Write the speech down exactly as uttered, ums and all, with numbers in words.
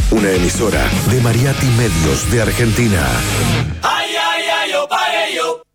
una emisora de Mariachi Medios de Argentina. Ay, ay, ay, yo pare yo.